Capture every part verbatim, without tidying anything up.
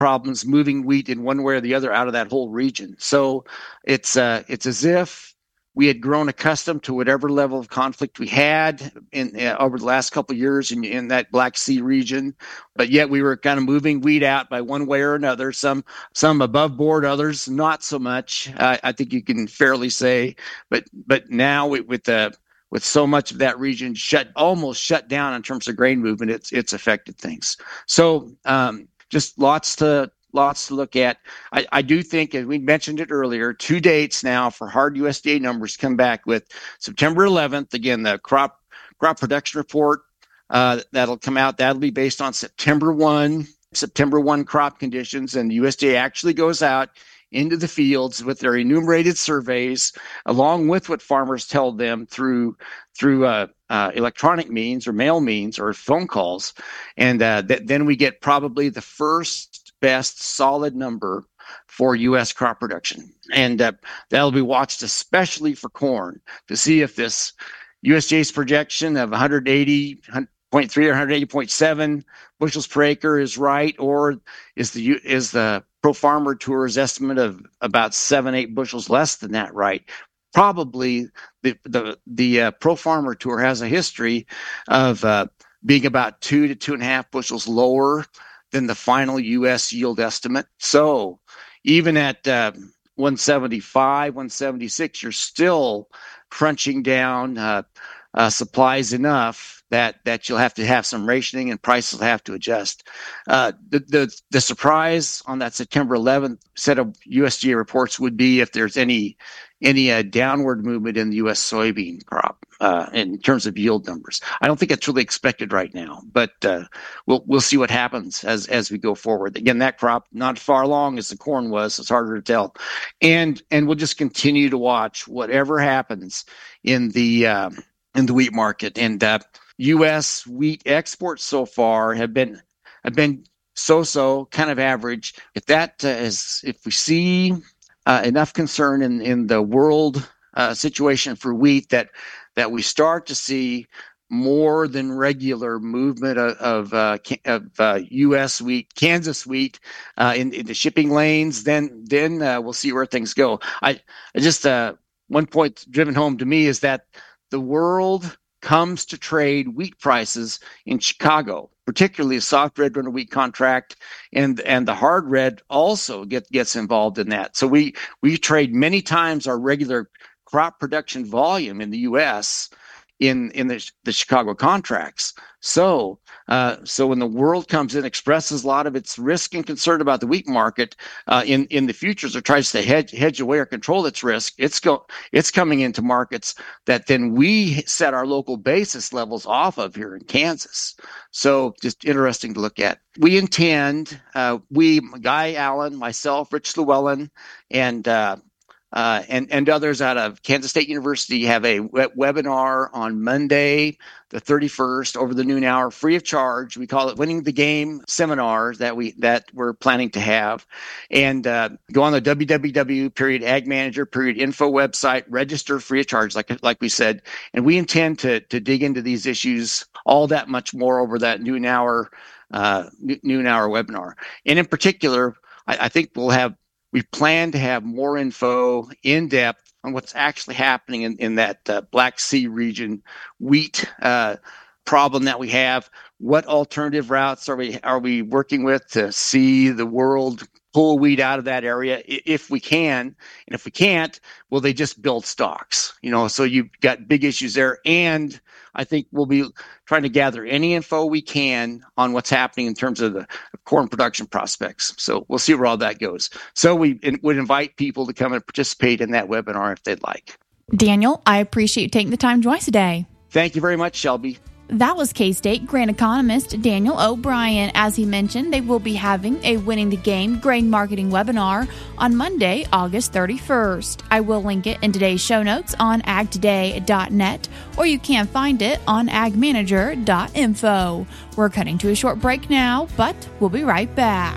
problems moving wheat in one way or the other out of that whole region. So it's uh, it's as if we had grown accustomed to whatever level of conflict we had in uh, over the last couple of years in, in that Black Sea region, but yet we were kind of moving wheat out by one way or another. Some some above board, others not so much. Uh, I think you can fairly say, but but now with, with the with so much of that region shut almost shut down in terms of grain movement, it's it's affected things. So um, just lots to. Lots to look at. I, I do think, as we mentioned it earlier, two dates now for hard U S D A numbers come back with September eleventh. Again, the crop crop production report uh, that'll come out. That'll be based on September first, September first crop conditions, and the U S D A actually goes out into the fields with their enumerated surveys, along with what farmers tell them through through uh, uh, electronic means or mail means or phone calls, and uh, th- then we get probably the first best solid number for U S crop production. And uh, that'll be watched especially for corn to see if this U S D A's projection of one eighty point three or one eighty point seven bushels per acre is right, or is the is the Pro Farmer Tour's estimate of about seven, eight bushels less than that right? Probably the the the uh, Pro Farmer Tour has a history of uh, being about two to two and a half bushels lower than the final U S yield estimate. So even at uh, one seventy-five, one seventy-six, you're still crunching down uh, uh, supplies enough that that you'll have to have some rationing and prices will have to adjust. Uh, the, the the surprise on that September eleventh set of U S D A reports would be if there's any any uh, downward movement in the U S soybean crop uh, in terms of yield numbers. I don't think it's really expected right now, but uh, we'll we'll see what happens as as we go forward. Again, that crop not far along as the corn was. It's harder to tell, and and we'll just continue to watch whatever happens in the uh, in the wheat market. And uh, U S wheat exports so far have been have been so-so, kind of average. If that uh, is, if we see uh, enough concern in in the world uh, situation for wheat that that we start to see more than regular movement of of, uh, of uh, U S wheat, Kansas wheat uh, in, in the shipping lanes, then then uh, we'll see where things go. I, I just uh, one point driven home to me is that the world comes to trade wheat prices in Chicago, particularly a soft red runner wheat contract, and and the hard red also get, gets involved in that. So we we trade many times our regular crop production volume in the U S in in the, the Chicago contracts. So uh, so when the world comes in, expresses a lot of its risk and concern about the wheat market uh, in in the futures, or tries to hedge hedge away or control its risk, it's go it's coming into markets that then we set our local basis levels off of here in Kansas. So just interesting to look at. We intend, uh, we Guy Allen, myself, Rich Llewellyn, and uh, Uh, and, and others out of Kansas State University have a web- webinar on Monday, the thirty-first, over the noon hour, free of charge. We call it Winning the Game seminar that we that we're planning to have. And uh, go on the www period ag manager period info website, register free of charge, like like we said. And we intend to to dig into these issues all that much more over that noon hour uh, noon hour webinar. And in particular, I, I think we'll have. We plan to have more info in depth on what's actually happening in, in that uh, Black Sea region wheat uh, problem that we have. What alternative routes are we are we working with to see the world pull wheat out of that area if we can? And if we can't, will they just build stocks? You know, so you've got big issues there. And I think we'll be trying to gather any info we can on what's happening in terms of the corn production prospects. So we'll see where all that goes. So we would invite people to come and participate in that webinar if they'd like. Daniel, I appreciate you taking the time to join us today. Thank you very much, Shelby. That was K-State grain economist Daniel O'Brien. As he mentioned, they will be having a Winning the Game grain marketing webinar on Monday, August thirty-first. I will link it in today's show notes on ag today dot net, or you can find it on ag manager dot info. We're cutting to a short break now, but we'll be right back.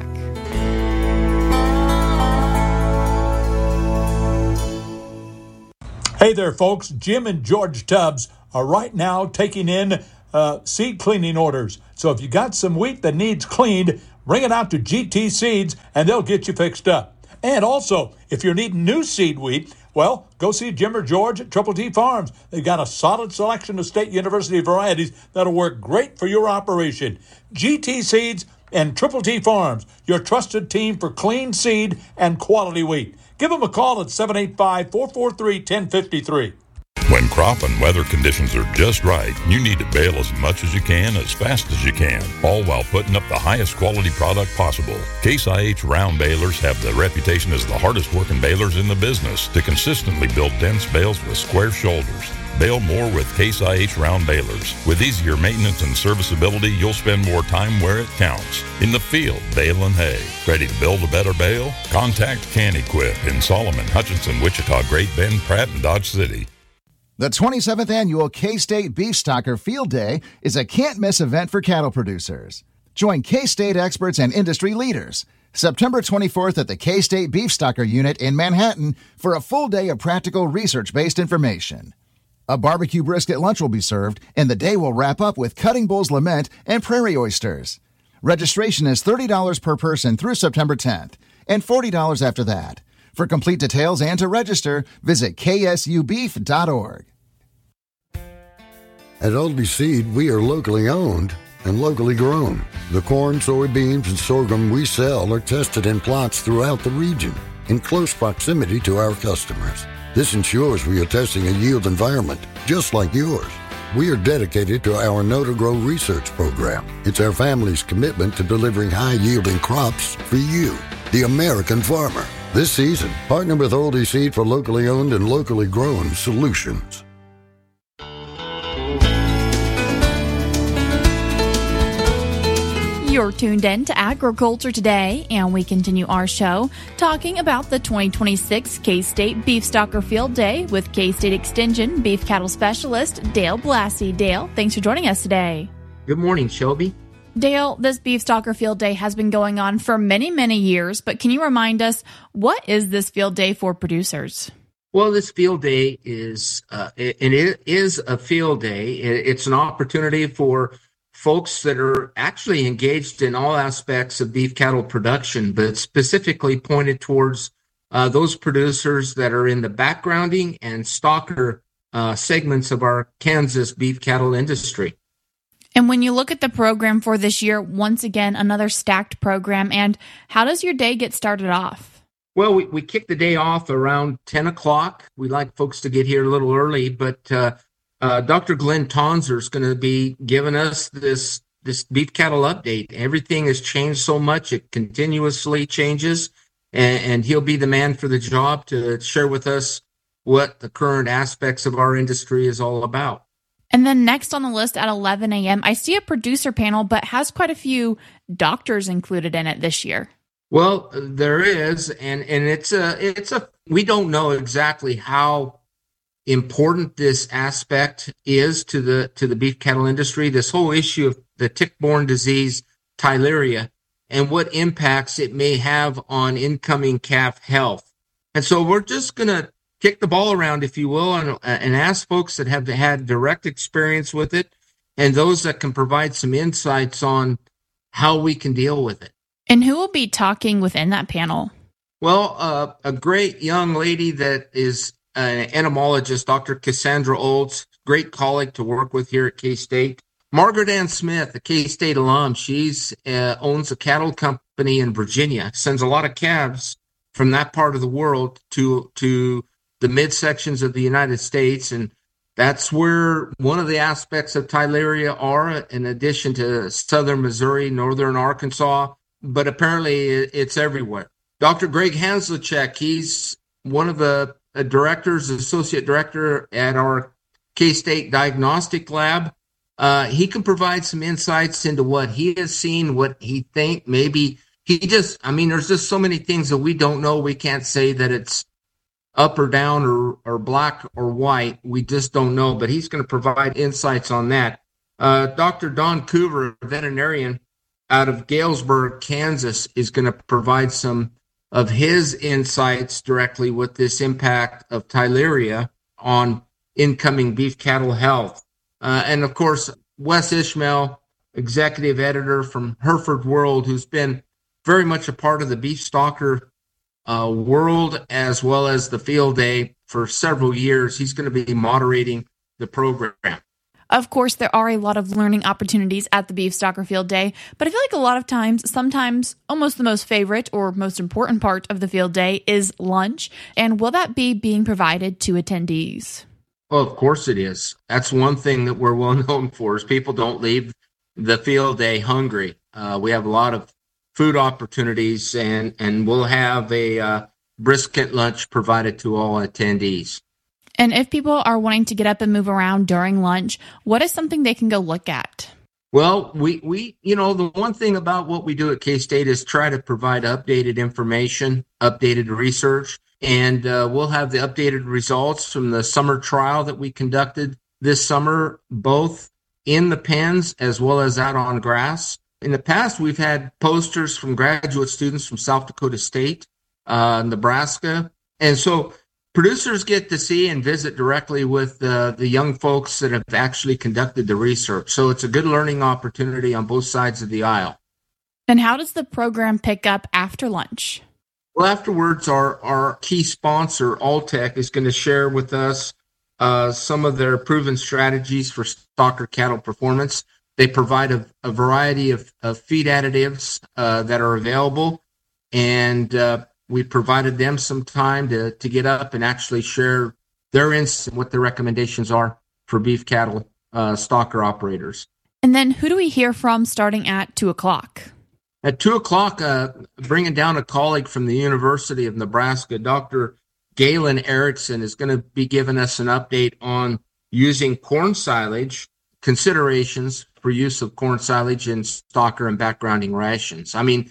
Hey there, folks. Jim and George Tubbs are right now taking in uh, seed cleaning orders. So if you got some wheat that needs cleaned, bring it out to G T Seeds, and they'll get you fixed up. And also, if you're needing new seed wheat, well, go see Jim or George at Triple T Farms. They've got a solid selection of State University varieties that'll work great for your operation. G T Seeds and Triple T Farms, your trusted team for clean seed and quality wheat. Give them a call at seven eight five, four four three, one zero five three. When crop and weather conditions are just right, you need to bale as much as you can, as fast as you can, all while putting up the highest quality product possible. Case I H round balers have the reputation as the hardest working balers in the business to consistently build dense bales with square shoulders. Bale more with Case I H round balers. With easier maintenance and serviceability, you'll spend more time where it counts. In the field, baling hay. Ready to build a better bale? Contact CanEquip in Solomon, Hutchinson, Wichita, Great Bend, Pratt, and Dodge City. The twenty-seventh Annual K-State Beef Stocker Field Day is a can't-miss event for cattle producers. Join K-State experts and industry leaders September twenty-fourth at the K-State Beef Stocker Unit in Manhattan for a full day of practical research-based information. A barbecue brisket lunch will be served, and the day will wrap up with Cutting Bull's Lament and prairie oysters. Registration is thirty dollars per person through September tenth, and forty dollars after that. For complete details and to register, visit K S U beef dot org. At Aldi Seed, we are locally owned and locally grown. The corn, soybeans, and sorghum we sell are tested in plots throughout the region in close proximity to our customers. This ensures we are testing a yield environment just like yours. We are dedicated to our Know to Grow research program. It's our family's commitment to delivering high-yielding crops for you, the American farmer. This season, partner with Aldi Seed for locally owned and locally grown solutions. You're tuned in to Agriculture Today, and we continue our show talking about the twenty twenty-six K-State Beef Stocker Field Day with K-State Extension Beef Cattle Specialist Dale Blassie. Dale, thanks for joining us today. Good morning, Shelby. Dale, this Beef Stocker Field Day has been going on for many, many years, but can you remind us, what is this field day for producers? Well, this field day is, uh, it, it is a field day. It, it's an opportunity for folks that are actually engaged in all aspects of beef cattle production, but specifically pointed towards uh, those producers that are in the backgrounding and stocker uh, segments of our Kansas beef cattle industry. And when you look at the program for this year, once again, another stacked program. And how does your day get started off? Well, we, we kick the day off around ten o'clock. We like folks to get here a little early, but uh, uh, Doctor Glenn Tonser is going to be giving us this, this beef cattle update. Everything has changed so much. It continuously changes, and, and he'll be the man for the job to share with us what the current aspects of our industry is all about. And then next on the list at eleven a.m., I see a producer panel, but has quite a few doctors included in it this year. Well, there is, and, and it's a, it's a, we don't know exactly how important this aspect is to the, to the beef cattle industry, this whole issue of the tick-borne disease, Theileria, and what impacts it may have on incoming calf health. And so we're just going to kick the ball around, if you will, and, and ask folks that have had direct experience with it and those that can provide some insights on how we can deal with it. And who will be talking within that panel? Well, uh, a great young lady that is an entomologist, Doctor Cassandra Olds, great colleague to work with here at K-State. Margaret Ann Smith, a K-State alum, she's uh, owns a cattle company in Virginia, sends a lot of calves from that part of the world to to the midsections of the United States, and that's where one of the aspects of Theileria are, in addition to southern Missouri, northern Arkansas, but apparently it's everywhere. Doctor Greg Hanslechek, he's one of the directors, associate director at our K-State Diagnostic Lab. Uh, he can provide some insights into what he has seen, what he think maybe he just, I mean, there's just so many things that we don't know. We can't say that it's up or down or, or black or white. We just don't know, but he's going to provide insights on that. Uh, Doctor Don Coover, a veterinarian out of Galesburg, Kansas, is going to provide some of his insights directly with this impact of Theileria on incoming beef cattle health. Uh, and of course, Wes Ishmael, executive editor from Hereford World, who's been very much a part of the beef stalker uh, world as well as the field day for several years. He's going to be moderating the program. Of course, there are a lot of learning opportunities at the Beef Stalker Field Day, but I feel like a lot of times, sometimes almost the most favorite or most important part of the field day is lunch. And will that be being provided to attendees? Well, of course it is. That's one thing that we're well known for is people don't leave the field day hungry. Uh, we have a lot of food opportunities, and, and we'll have a uh, brisket lunch provided to all attendees. And if people are wanting to get up and move around during lunch, what is something they can go look at? Well, we, we you know, the one thing about what we do at K-State is try to provide updated information, updated research, and uh, we'll have the updated results from the summer trial that we conducted this summer, both in the pens as well as out on grass. In the past, we've had posters from graduate students from South Dakota State, uh, Nebraska, and so producers get to see and visit directly with uh, the young folks that have actually conducted the research. So it's a good learning opportunity on both sides of the aisle. And how does the program pick up after lunch? Well, afterwards, our, our key sponsor, Alltech, is going to share with us uh, some of their proven strategies for stalker cattle performance. They provide a, a variety of, of feed additives uh, that are available, and uh, we provided them some time to, to get up and actually share their insights and what their recommendations are for beef cattle uh, stalker operators. And then who do we hear from starting at two o'clock? At two o'clock, uh, bringing down a colleague from the University of Nebraska, Doctor Galen Erickson, is going to be giving us an update on using corn silage, considerations for use of corn silage in stalker and backgrounding rations. I mean,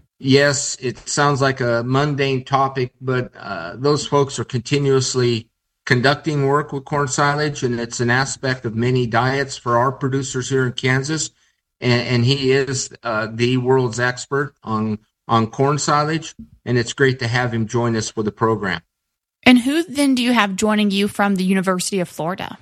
yes, it sounds like a mundane topic, but uh, those folks are continuously conducting work with corn silage, and it's an aspect of many diets for our producers here in Kansas. And, and he is uh, the world's expert on, on corn silage, and it's great to have him join us for the program. And who then do you have joining you from the University of Florida?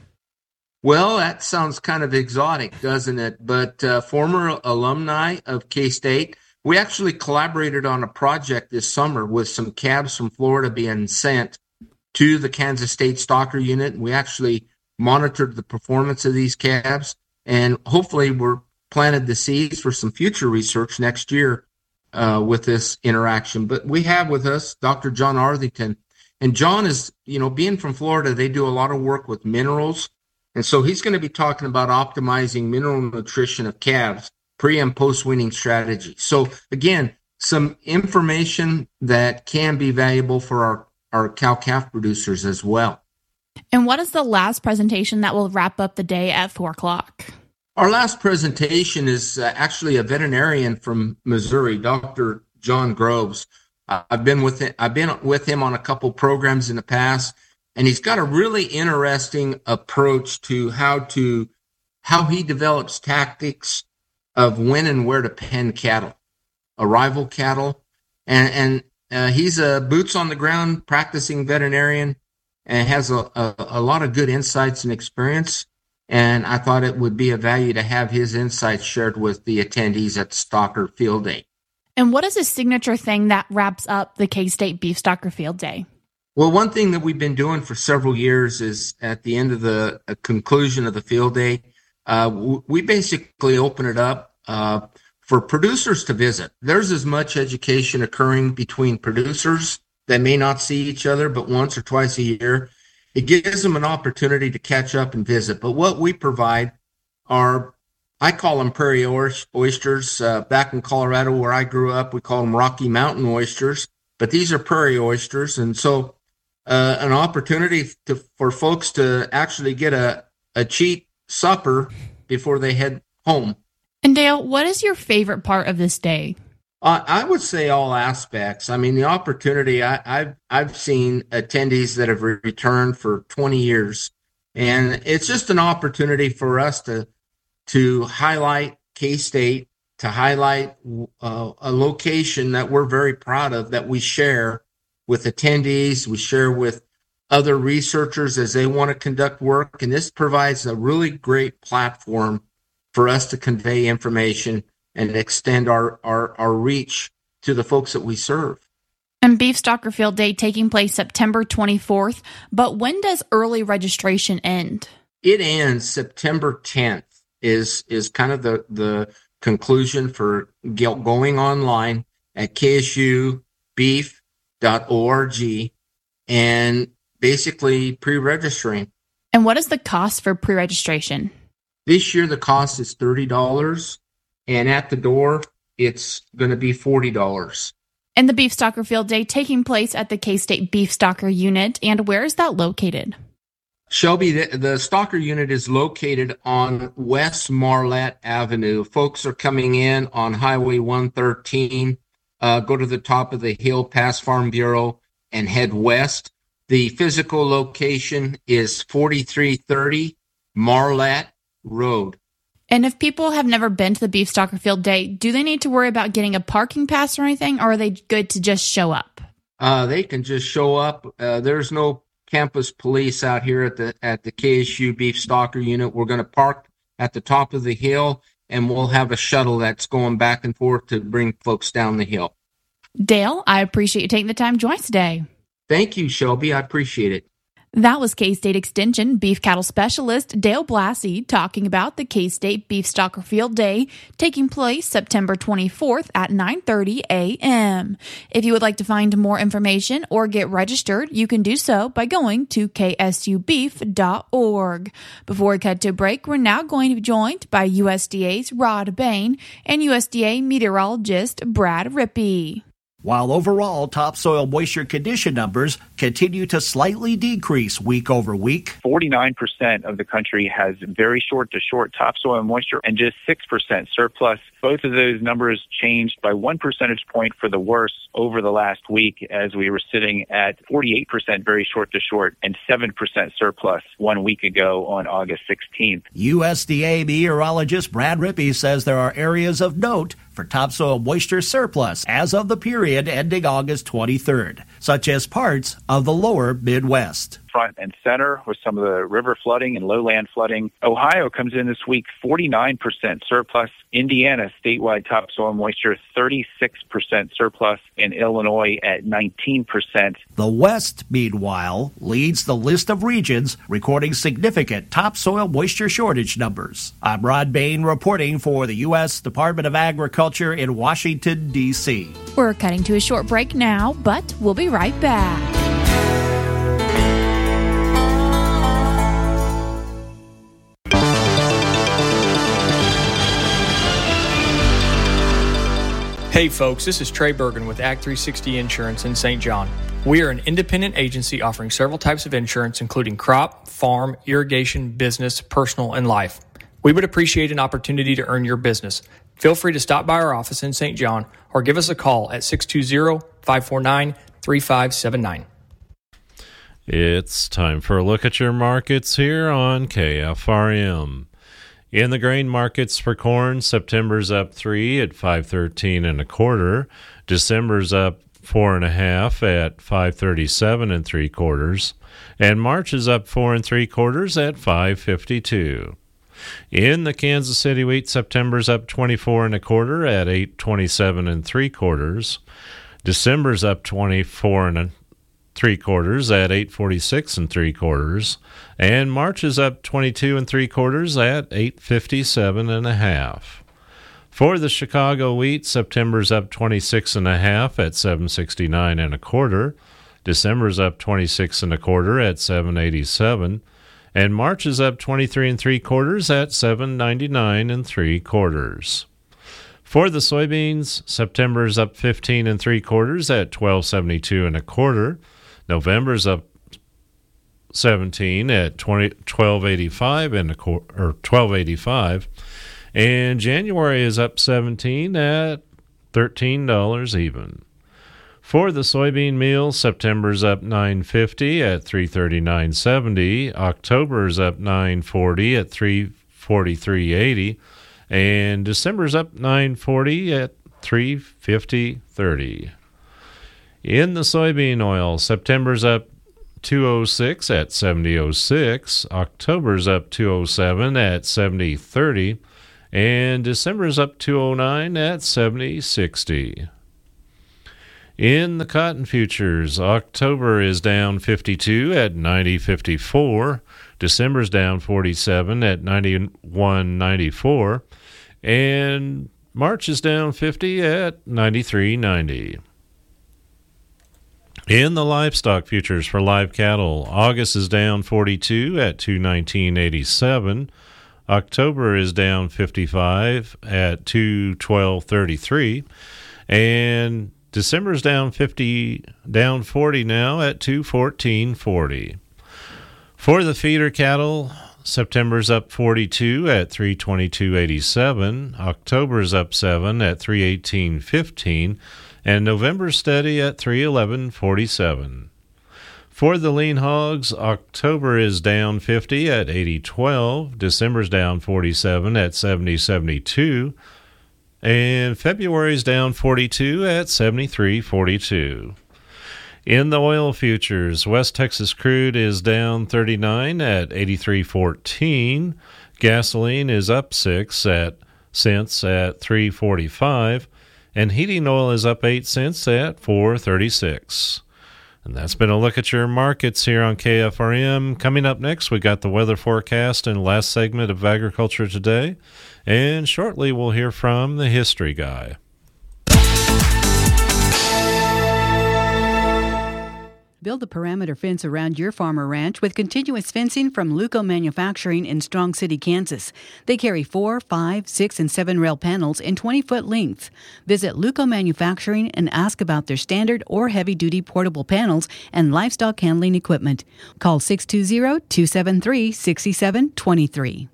Well, that sounds kind of exotic, doesn't it? But uh, former alumni of K-State. We actually collaborated on a project this summer with some calves from Florida being sent to the Kansas State Stalker Unit. We actually monitored the performance of these calves, and hopefully we're planted the seeds for some future research next year uh, with this interaction. But we have with us Doctor John Arthington, and John is, you know, being from Florida, they do a lot of work with minerals, and so he's going to be talking about optimizing mineral nutrition of calves, pre and post weaning strategy. So again, some information that can be valuable for our, our cow-calf producers as well. And what is the last presentation that will wrap up the day at four o'clock? Our last presentation is uh, actually a veterinarian from Missouri, Doctor John Groves. Uh, I've been with him, I've been with him on a couple programs in the past, and he's got a really interesting approach to how to how he develops tactics of when and where to pen cattle, arrival cattle. And, and uh, he's a boots on the ground practicing veterinarian and has a, a, a lot of good insights and experience. And I thought it would be of value to have his insights shared with the attendees at the Stalker Field Day. And what is a signature thing that wraps up the K-State Beef Stalker Field Day? Well, one thing that we've been doing for several years is at the end of the uh, conclusion of the field day, uh, w- we basically open it up uh, for producers to visit. There's as much education occurring between producers that may not see each other but once or twice a year. It gives them an opportunity to catch up and visit. But what we provide are, I call them prairie oysters. Uh, back in Colorado where I grew up, we call them Rocky Mountain oysters. But these are prairie oysters. And so uh, an opportunity to, for folks to actually get a, a cheap supper before they head home. And Dale, what is your favorite part of this day? Uh, I would say all aspects. I mean, the opportunity, I, I've I've seen attendees that have re- returned for twenty years, and it's just an opportunity for us to to highlight K-State, to highlight uh, a location that we're very proud of, that we share with attendees, we share with other researchers as they want to conduct work, and this provides a really great platform for us to convey information and extend our, our, our reach to the folks that we serve. And Beef Stalker Field Day taking place September twenty-fourth, but when does early registration end? It ends September tenth is is kind of the, the conclusion for going online at K S U beef dot org and basically pre-registering. And what is the cost for pre-registration? This year the cost is thirty dollars, and at the door it's going to be forty dollars. And the Beef Stalker Field Day taking place at the K-State Beef Stalker Unit. And where is that located? Shelby, the, the Stalker Unit is located on West Marlette Avenue. Folks are coming in on Highway one thirteen, uh, go to the top of the hill past Farm Bureau and head west. The physical location is forty-three thirty Marlette Road. And if people have never been to the Beef Stalker Field Day, do they need to worry about getting a parking pass or anything, or are they good to just show up? Uh, they can just show up. Uh, there's no campus police out here at the at the K S U Beef Stalker Unit. We're going to park at the top of the hill, and we'll have a shuttle that's going back and forth to bring folks down the hill. Dale, I appreciate you taking the time to join us today. Thank you, Shelby. I appreciate it. That was K-State Extension Beef Cattle Specialist Dale Blassie talking about the K-State Beef Stalker Field Day taking place September twenty-fourth at nine thirty a.m. If you would like to find more information or get registered, you can do so by going to K S U beef dot org. Before we cut to a break, we're now going to be joined by U S D A's Rod Bain and U S D A meteorologist Brad Rippey. While overall topsoil moisture condition numbers continue to slightly decrease week over week. forty-nine percent of the country has very short to short topsoil moisture and just six percent surplus. Both of those numbers changed by one percentage point for the worse over the last week, as we were sitting at forty-eight percent very short to short and seven percent surplus one week ago on August sixteenth. U S D A meteorologist Brad Rippey says there are areas of note for topsoil moisture surplus as of the period ending August twenty-third, such as parts of the lower Midwest. Front and center with some of the river flooding and lowland flooding. Ohio comes in this week forty-nine percent surplus. Indiana statewide topsoil moisture thirty-six percent surplus, and Illinois at nineteen percent. The West, meanwhile, leads the list of regions recording significant topsoil moisture shortage numbers. I'm Rod Bain reporting for the U S Department of Agriculture in Washington, D C We're cutting to a short break now, but we'll be right back. Hey folks, this is Trey Bergen with Act three sixty Insurance in Saint John. We are an independent agency offering several types of insurance, including crop, farm, irrigation, business, personal, and life. We would appreciate an opportunity to earn your business. Feel free to stop by our office in Saint John or give us a call at six two zero, five four nine, three five seven nine. It's time for a look at your markets here on K F R M. In the grain markets for corn, September's up three at five thirteen and a quarter. December's up four and a half at five thirty-seven and three quarters, and March is up four and three quarters at five fifty-two. In the Kansas City wheat, September's up twenty-four and a quarter at eight twenty-seven and three quarters. December's up twenty-four and a three quarters at eight forty-six and three quarters, and March is up twenty-two and three quarters at eight fifty-seven and a half. For the Chicago wheat, September's up twenty-six and a half at seven sixty-nine and a quarter. December's up twenty-six and a quarter at seven eighty-seven, and March is up twenty-three and three quarters at seven ninety-nine and three quarters. For the soybeans, September's up fifteen and three quarters at twelve seventy-two and a quarter. November's up seventeen at twelve eighty-five and a quarter, or twelve eighty-five, and January is up seventeen at thirteen dollars even. For the soybean meal, September's up nine fifty at three thirty-nine seventy. October's up nine forty at three forty-three eighty, and December's up nine forty at three fifty thirty. In the soybean oil, September's up two oh six at seventy oh six, October's up two oh seven at seventy thirty, And December is up two oh nine at seventy sixty. In the cotton futures, October is down fifty-two at ninety fifty-four. December's down forty-seven at ninety-one ninety-four. And March is down fifty at ninety-three ninety. In the livestock futures for live cattle, August is down forty-two at two nineteen eighty-seven. October is down fifty-five at two twelve thirty-three. And December is down fifty, down forty now at two fourteen forty. For the feeder cattle, September's up forty-two at three twenty-two eighty-seven. October's up seven at three eighteen fifteen, and November's steady at three eleven forty-seven. For the lean hogs, October is down fifty at eighty twelve. December's down forty-seven at seventy seventy-two. And February's down forty-two at seventy-three forty-two. In the oil futures, West Texas crude is down thirty-nine at eighty-three fourteen. Gasoline is up six at cents at three forty-five, and heating oil is up eight cents at four thirty-six. And that's been a look at your markets here on K F R M. Coming up next, we got the weather forecast and last segment of Agriculture Today. And shortly, we'll hear from the history guy. Build a perimeter fence around your farm or ranch with continuous fencing from Luco Manufacturing in Strong City, Kansas. They carry four, five, six, and seven rail panels in twenty-foot lengths. Visit Luco Manufacturing and ask about their standard or heavy-duty portable panels and livestock handling equipment. Call six two zero, two seven three, six seven two three.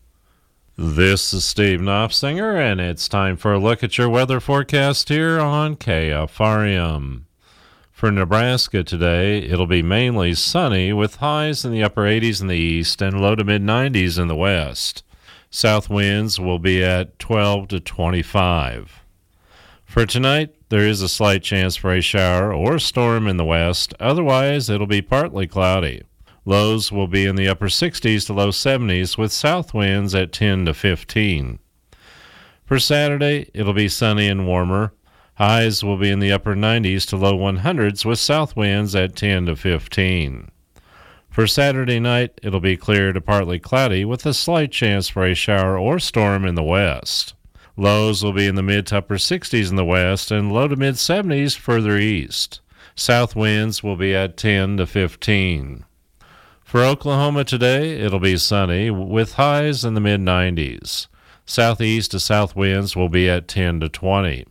This is Steve Knopfsinger, and it's time for a look at your weather forecast here on K F R M. For Nebraska today, it'll be mainly sunny with highs in the upper eighties in the east and low to mid nineties in the west. South winds will be at twelve to twenty-five. For tonight, there is a slight chance for a shower or storm in the west. Otherwise, it'll be partly cloudy. Lows will be in the upper sixties to low seventies with south winds at ten to fifteen. For Saturday, it'll be sunny and warmer. Highs will be in the upper nineties to low hundreds with south winds at ten to fifteen. For Saturday night, it'll be clear to partly cloudy with a slight chance for a shower or storm in the west. Lows will be in the mid to upper sixties in the west and low to mid seventies further east. South winds will be at ten to fifteen. For Oklahoma today, it'll be sunny with highs in the mid nineties. Southeast to south winds will be at ten to twenty.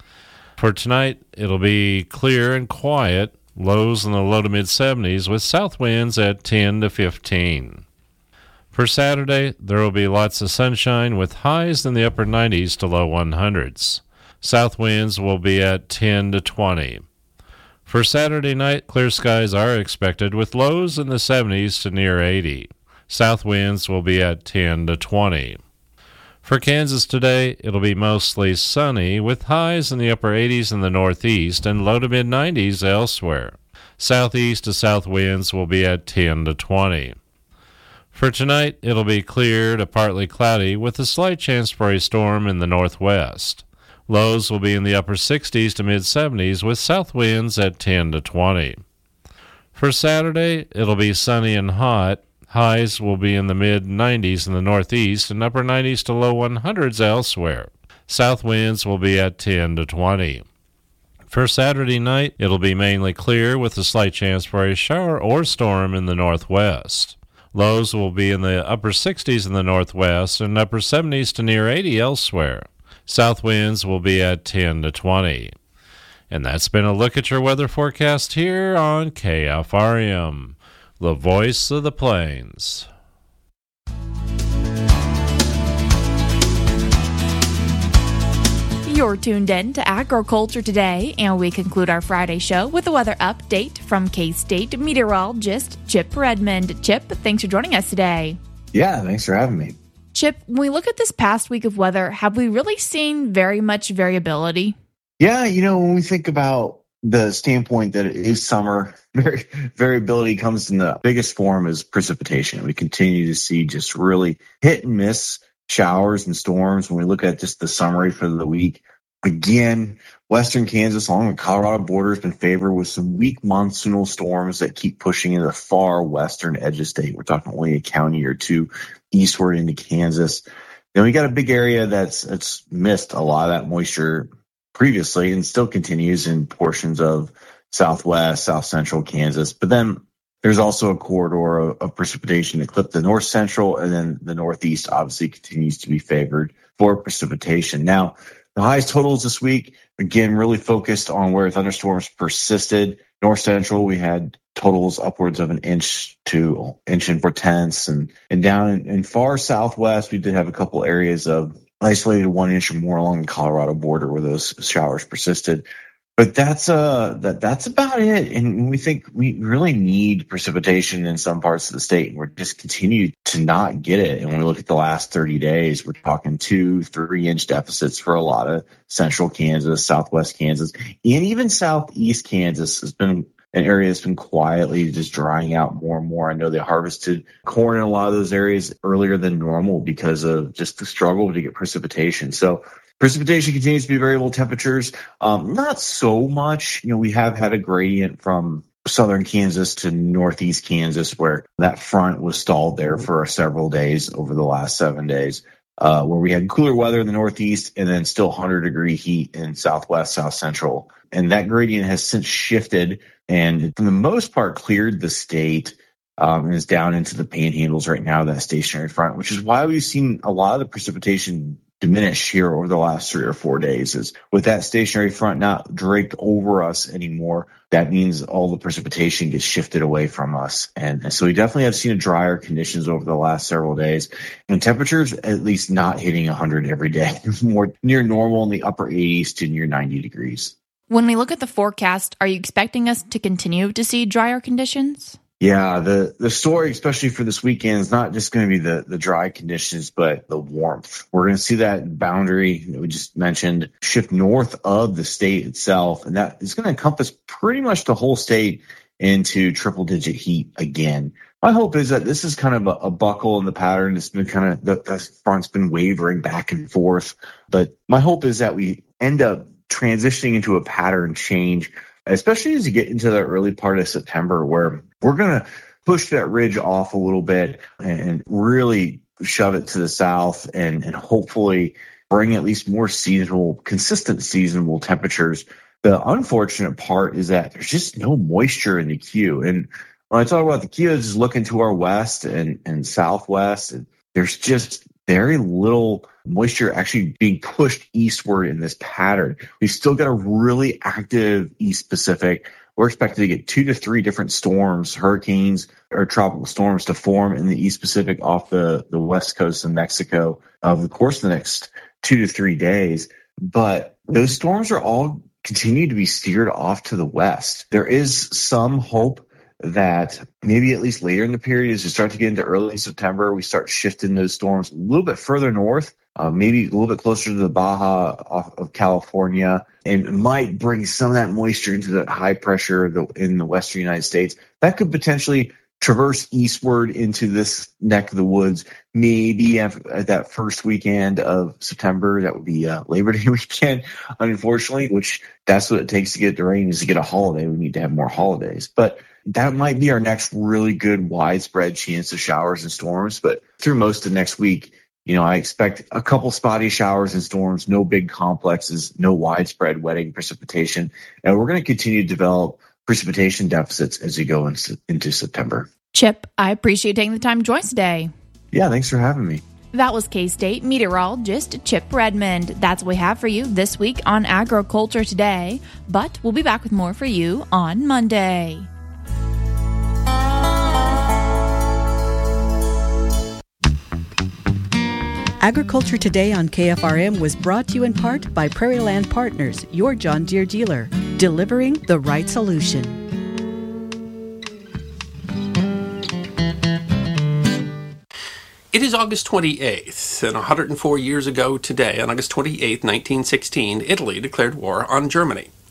For tonight, it'll be clear and quiet, lows in the low to mid seventies with south winds at ten to fifteen. For Saturday, there will be lots of sunshine with highs in the upper nineties to low hundreds. South winds will be at ten to twenty. For Saturday night, clear skies are expected with lows in the seventies to near eighty. South winds will be at ten to twenty. For Kansas today, it'll be mostly sunny with highs in the upper eighties in the northeast and low to mid nineties elsewhere. Southeast to south winds will be at ten to twenty. For tonight, it'll be clear to partly cloudy with a slight chance for a storm in the northwest. Lows will be in the upper sixties to mid seventies with south winds at ten to twenty. For Saturday, it'll be sunny and hot. Highs will be in the mid nineties in the northeast and upper nineties to low hundreds elsewhere. South winds will be at ten to twenty. For Saturday night, it'll be mainly clear with a slight chance for a shower or storm in the northwest. Lows will be in the upper sixties in the northwest and upper seventies to near eighty elsewhere. South winds will be at ten to twenty. And that's been a look at your weather forecast here on K F R M, the voice of the plains. You're tuned in to Agriculture Today, and we conclude our Friday show with a weather update from K-State meteorologist Chip Redmond. Chip, thanks for joining us today. Yeah, thanks for having me. Chip, when we look at this past week of weather, have we really seen very much variability? Yeah, you know, when we think about the standpoint that it is summer, very, variability comes in the biggest form is precipitation. We continue to see just really hit and miss showers and storms, when we look at just the summary for the week, again, western Kansas along the Colorado border has been favored with some weak monsoonal storms that keep pushing into the far western edge of the state. We're talking only a county or two eastward into Kansas. Then we got a big area that's that's missed a lot of that moisture previously and still continues in portions of southwest, south central Kansas. But then there's also a corridor of, of precipitation that clipped the north central, and then the northeast obviously continues to be favored for precipitation. Now, the highest totals this week, again, really focused on where thunderstorms persisted. North central, we had totals upwards of an inch to inch and four tenths. And, and down in, in far southwest, we did have a couple areas of isolated one inch or more along the Colorado border where those showers persisted. But that's uh that that's about it. And we think we really need precipitation in some parts of the state, and we're just continue to not get it. And when we look at the last thirty days, we're talking two, three inch deficits for a lot of central Kansas, southwest Kansas, and even southeast Kansas has been an area that's been quietly just drying out more and more. I know they harvested corn in a lot of those areas earlier than normal because of just the struggle to get precipitation. So precipitation continues to be variable temperatures. Um, not so much. You know, we have had a gradient from southern Kansas to northeast Kansas where that front was stalled there for several days over the last seven days, uh, where we had cooler weather in the northeast and then still one hundred degree heat in southwest, south central. And that gradient has since shifted and for the most part cleared the state um, and is down into the panhandles right now, that stationary front, which is why we've seen a lot of the precipitation diminish here over the last three or four days. Is with that stationary front not draped over us anymore, that means all the precipitation gets shifted away from us. And, and so we definitely have seen a drier conditions over the last several days, and temperatures at least not hitting one hundred every day, more near normal in the upper eighties to near ninety degrees. When we look at the forecast, are you expecting us to continue to see drier conditions? Yeah, the, the story, especially for this weekend, is not just going to be the, the dry conditions, but the warmth. We're going to see that boundary that we just mentioned shift north of the state itself, and that is going to encompass pretty much the whole state into triple-digit heat again. My hope is that this is kind of a, a buckle in the pattern. It's been kind of, the, the front's been wavering back and forth, but my hope is that we end up transitioning into a pattern change, especially as you get into the early part of September, where we're going to push that ridge off a little bit and really shove it to the south and, and hopefully bring at least more seasonal, consistent seasonal temperatures. The unfortunate part is that there's just no moisture in the queue. And when I talk about the queue, is looking to our west and, and southwest, and there's just very little moisture actually being pushed eastward in this pattern. We've still got a really active East Pacific. We're expected to get two to three different storms, hurricanes or tropical storms to form in the East Pacific off the, the west coast of Mexico over the course of the next two to three days. But those storms are all continue to be steered off to the west. There is some hope that maybe at least later in the period, as we start to get into early September, we start shifting those storms a little bit further north, uh, maybe a little bit closer to the Baja off of California, and might bring some of that moisture into that high pressure in the western United States. That could potentially traverse eastward into this neck of the woods, maybe at that first weekend of September. That would be uh, Labor Day weekend, unfortunately, which that's what it takes to get the rain, is to get a holiday. We need to have more holidays. But that might be our next really good widespread chance of showers and storms. But through most of next week, you know, I expect a couple spotty showers and storms, no big complexes, no widespread wetting precipitation. And we're going to continue to develop precipitation deficits as we go into, into September. Chip, I appreciate taking the time to join us today. Yeah, thanks for having me. That was K-State meteorologist Chip Redmond. That's what we have for you this week on Agriculture Today. But we'll be back with more for you on Monday. Agriculture Today on K F R M was brought to you in part by Prairie Land Partners, your John Deere dealer, delivering the right solution. It is August twenty-eighth, and one hundred four years ago today, on August twenty-eighth, nineteen sixteen, Italy declared war on Germany.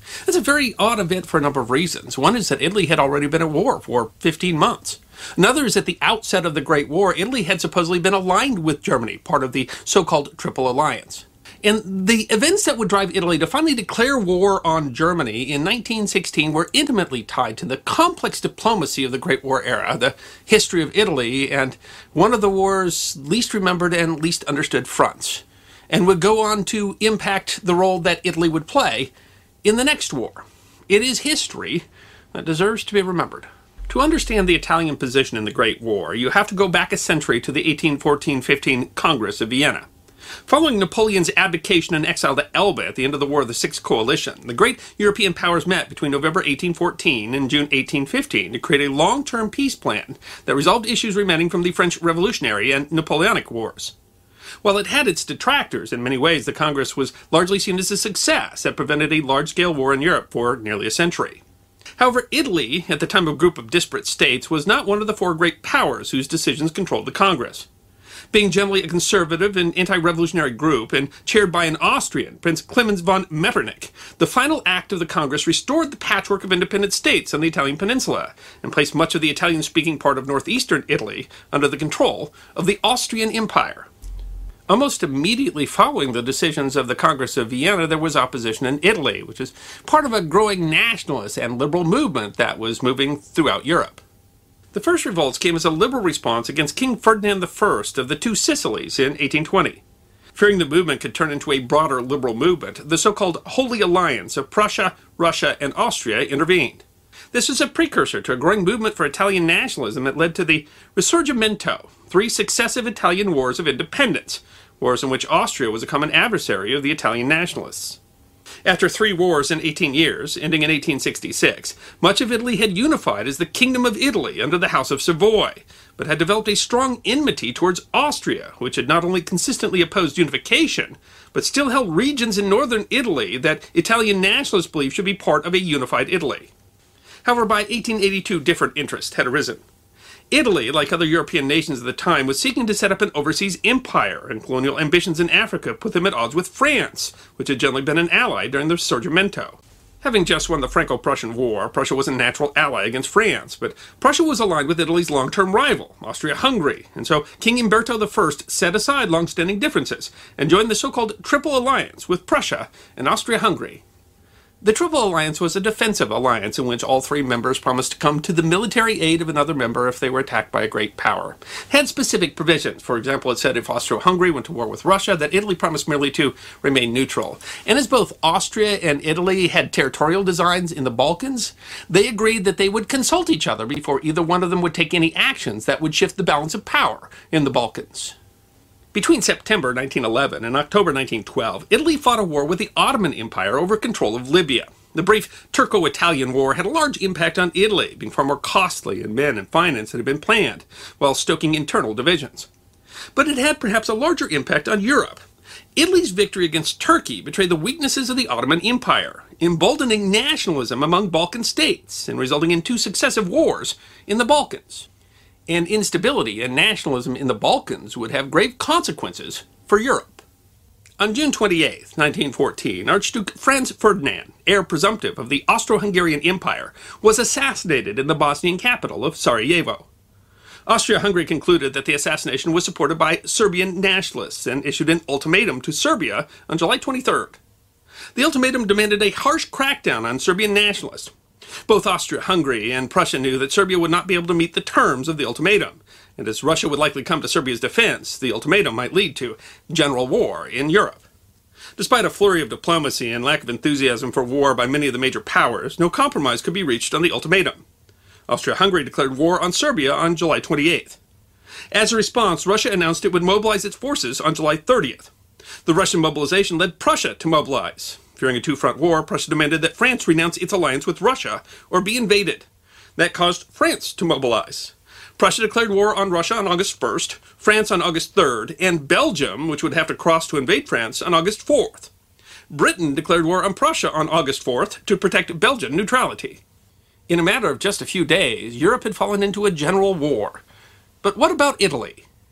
It's a very odd event for a number of reasons. One is that Italy had already been at war for fifteen months. Another is at the outset of the Great War, Italy had supposedly been aligned with Germany, part of the so-called Triple Alliance. And the events that would drive Italy to finally declare war on Germany in nineteen sixteen were intimately tied to the complex diplomacy of the Great War era, the history of Italy, and one of the war's least remembered and least understood fronts, and would go on to impact the role that Italy would play in the next war. It is history that deserves to be remembered. To understand the Italian position in the Great War, you have to go back a century to the eighteen fourteen fifteen Congress of Vienna. Following Napoleon's abdication and exile to Elba at the end of the War of the Sixth Coalition, the great European powers met between November eighteen fourteen and June eighteen fifteen to create a long-term peace plan that resolved issues remaining from the French Revolutionary and Napoleonic Wars. While it had its detractors, in many ways the Congress was largely seen as a success that prevented a large-scale war in Europe for nearly a century. However, Italy, at the time of a group of disparate states, was not one of the four great powers whose decisions controlled the Congress. Being generally a conservative and anti-revolutionary group, and chaired by an Austrian, Prince Clemens von Metternich, the final act of the Congress restored the patchwork of independent states on the Italian peninsula, and placed much of the Italian-speaking part of northeastern Italy under the control of the Austrian Empire. Almost immediately following the decisions of the Congress of Vienna, there was opposition in Italy, which is part of a growing nationalist and liberal movement that was moving throughout Europe. The first revolts came as a liberal response against King Ferdinand the First of the Two Sicilies in eighteen twenty. Fearing the movement could turn into a broader liberal movement, the so-called Holy Alliance of Prussia, Russia, and Austria intervened. This was a precursor to a growing movement for Italian nationalism that led to the Risorgimento, three successive Italian wars of independence, wars in which Austria was a common adversary of the Italian nationalists. After three wars in eighteen years, ending in eighteen sixty-six, much of Italy had unified as the Kingdom of Italy under the House of Savoy, but had developed a strong enmity towards Austria, which had not only consistently opposed unification, but still held regions in northern Italy that Italian nationalists believed should be part of a unified Italy. However, by eighteen eighty-two, different interests had arisen. Italy, like other European nations at the time, was seeking to set up an overseas empire, and colonial ambitions in Africa put them at odds with France, which had generally been an ally during the Risorgimento. Having just won the Franco-Prussian War, Prussia was a natural ally against France, but Prussia was aligned with Italy's long-term rival, Austria-Hungary, and so King Umberto the First set aside long-standing differences and joined the so-called Triple Alliance with Prussia and Austria-Hungary. The Triple Alliance was a defensive alliance in which all three members promised to come to the military aid of another member if they were attacked by a great power. It had specific provisions. For example, it said if Austria-Hungary went to war with Russia, that Italy promised merely to remain neutral. And as both Austria and Italy had territorial designs in the Balkans, they agreed that they would consult each other before either one of them would take any actions that would shift the balance of power in the Balkans. Between September nineteen eleven and October nineteen twelve, Italy fought a war with the Ottoman Empire over control of Libya. The brief Turco-Italian War had a large impact on Italy, being far more costly in men and finance than had been planned, while stoking internal divisions. But it had perhaps a larger impact on Europe. Italy's victory against Turkey betrayed the weaknesses of the Ottoman Empire, emboldening nationalism among Balkan states and resulting in two successive wars in the Balkans. And instability and nationalism in the Balkans would have grave consequences for Europe. On June twenty-eighth, nineteen fourteen, Archduke Franz Ferdinand, heir presumptive of the Austro-Hungarian Empire, was assassinated in the Bosnian capital of Sarajevo. Austria-Hungary concluded that the assassination was supported by Serbian nationalists and issued an ultimatum to Serbia on July twenty-third. The ultimatum demanded a harsh crackdown on Serbian nationalists. Both Austria-Hungary and Prussia knew that Serbia would not be able to meet the terms of the ultimatum, and as Russia would likely come to Serbia's defense, the ultimatum might lead to general war in Europe. Despite a flurry of diplomacy and lack of enthusiasm for war by many of the major powers, no compromise could be reached on the ultimatum. Austria-Hungary declared war on Serbia on July twenty-eighth. As a response, Russia announced it would mobilize its forces on July thirtieth. The Russian mobilization led Prussia to mobilize. Fearing a two-front war, Prussia demanded that France renounce its alliance with Russia or be invaded. That caused France to mobilize. Prussia declared war on Russia on August first, France on August third, and Belgium, which would have to cross to invade France, on August fourth. Britain declared war on Prussia on August fourth to protect Belgian neutrality. In a matter of just a few days, Europe had fallen into a general war. But what about Italy?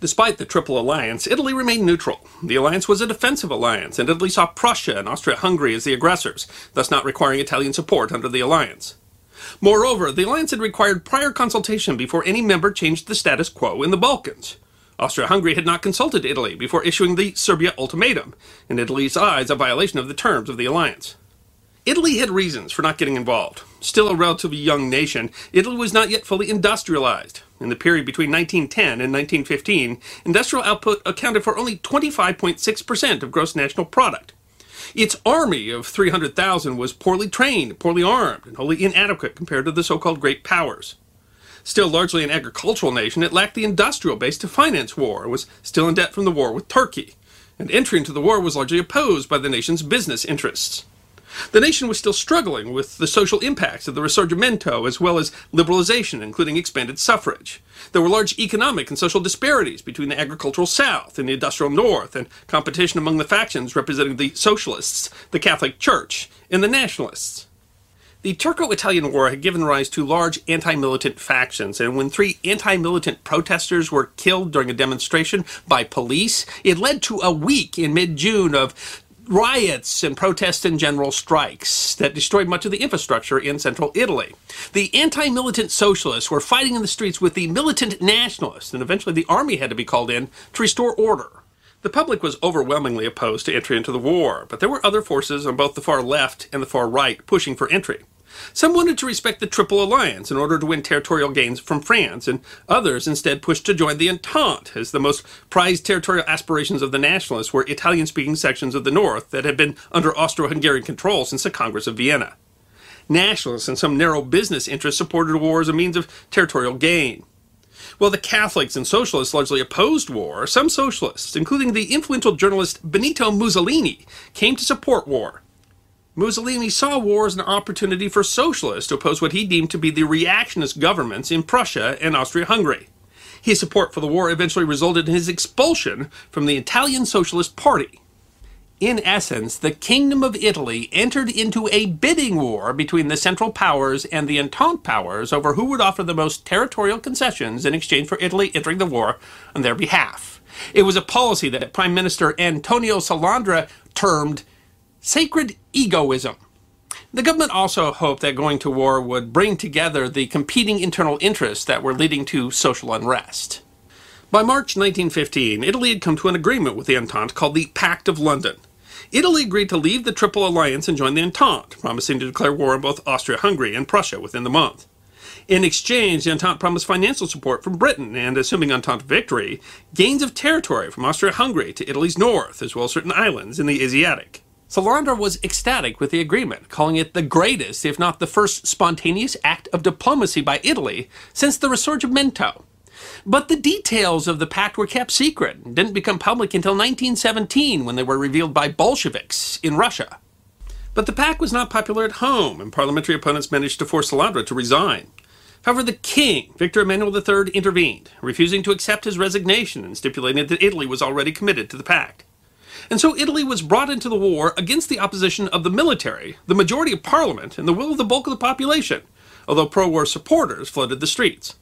Despite the Triple Alliance, Italy remained neutral. The alliance was a defensive alliance, and Italy saw Prussia and Austria-Hungary as the aggressors, thus not requiring Italian support under the alliance. Moreover, the alliance had required prior consultation before any member changed the status quo in the Balkans. Austria-Hungary had not consulted Italy before issuing the Serbia ultimatum, in Italy's eyes a violation of the terms of the alliance. Italy had reasons for not getting involved. Still a relatively young nation, Italy was not yet fully industrialized. In the period between nineteen ten and nineteen fifteen, industrial output accounted for only twenty-five point six percent of gross national product. Its army of three hundred thousand was poorly trained, poorly armed, and wholly inadequate compared to the so-called great powers. Still largely an agricultural nation, it lacked the industrial base to finance war and was still in debt from the war with Turkey. And entry into the war was largely opposed by the nation's business interests. The nation was still struggling with the social impacts of the Risorgimento as well as liberalization, including expanded suffrage. There were large economic and social disparities between the agricultural South and the industrial North, and competition among the factions representing the Socialists, the Catholic Church, and the Nationalists. The Turco-Italian War had given rise to large anti-militant factions, and when three anti-militant protesters were killed during a demonstration by police, it led to a week in mid-June of riots and protests and general strikes that destroyed much of the infrastructure in central Italy. The anti-militant socialists were fighting in the streets with the militant nationalists, and eventually the army had to be called in to restore order. The public was overwhelmingly opposed to entry into the war, but there were other forces on both the far left and the far right pushing for entry. Some wanted to respect the Triple Alliance in order to win territorial gains from France, and others instead pushed to join the Entente, as the most prized territorial aspirations of the nationalists were Italian-speaking sections of the North that had been under Austro-Hungarian control since the Congress of Vienna. Nationalists and some narrow business interests supported war as a means of territorial gain. While the Catholics and Socialists largely opposed war, some Socialists, including the influential journalist Benito Mussolini, came to support war. Mussolini saw war as an opportunity for socialists to oppose what he deemed to be the reactionist governments in Prussia and Austria-Hungary. His support for the war eventually resulted in his expulsion from the Italian Socialist Party. In essence, the Kingdom of Italy entered into a bidding war between the Central Powers and the Entente Powers over who would offer the most territorial concessions in exchange for Italy entering the war on their behalf. It was a policy that Prime Minister Antonio Salandra termed sacred egoism. The government also hoped that going to war would bring together the competing internal interests that were leading to social unrest. By March nineteen fifteen, Italy had come to an agreement with the Entente called the Pact of London. Italy agreed to leave the Triple Alliance and join the Entente, promising to declare war on both Austria-Hungary and Prussia within the month. In exchange, the Entente promised financial support from Britain and, assuming Entente victory, gains of territory from Austria-Hungary to Italy's north, as well as certain islands in the Asiatic. Salandra was ecstatic with the agreement, calling it the greatest, if not the first spontaneous act of diplomacy by Italy since the Risorgimento. But the details of the pact were kept secret and didn't become public until nineteen seventeen, when they were revealed by Bolsheviks in Russia. But the pact was not popular at home, and parliamentary opponents managed to force Salandra to resign. However, the king, Victor Emmanuel the Third, intervened, refusing to accept his resignation and stipulating that Italy was already committed to the pact. And so Italy was brought into the war against the opposition of the military, the majority of parliament, and the will of the bulk of the population, although pro-war supporters flooded the streets.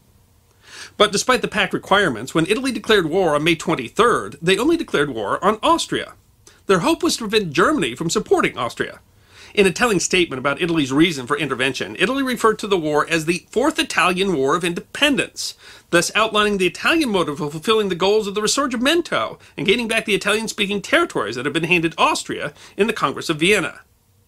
But despite the pact requirements, when Italy declared war on May twenty-third, they only declared war on Austria. Their hope was to prevent Germany from supporting Austria. In a telling statement about Italy's reason for intervention, Italy referred to the war as the Fourth Italian War of Independence, thus outlining the Italian motive of fulfilling the goals of the Risorgimento and gaining back the Italian-speaking territories that had been handed Austria in the Congress of Vienna.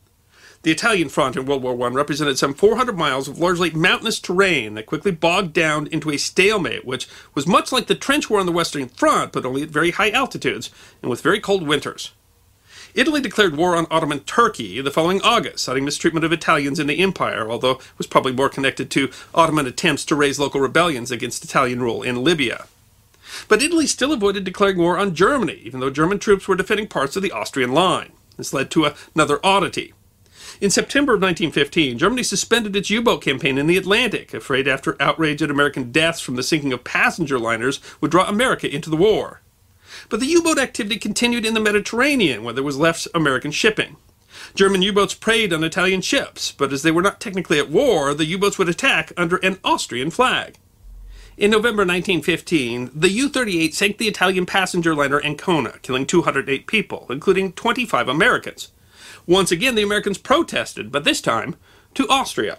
The Italian front in World War One represented some four hundred miles of largely mountainous terrain that quickly bogged down into a stalemate, which was much like the trench war on the Western Front, but only at very high altitudes and with very cold winters. Italy declared war on Ottoman Turkey the following August, citing mistreatment of Italians in the empire, although it was probably more connected to Ottoman attempts to raise local rebellions against Italian rule in Libya. But Italy still avoided declaring war on Germany, even though German troops were defending parts of the Austrian line. This led to a, another oddity. In September of nineteen fifteen, Germany suspended its U-boat campaign in the Atlantic, afraid after outrage at American deaths from the sinking of passenger liners would draw America into the war. But the U-boat activity continued in the Mediterranean, where there was less American shipping. German U-boats preyed on Italian ships, but as they were not technically at war, the U-boats would attack under an Austrian flag. In November nineteen fifteen, the U thirty-eight sank the Italian passenger liner Ancona, killing two hundred eight people, including twenty-five Americans. Once again, the Americans protested, but this time to Austria.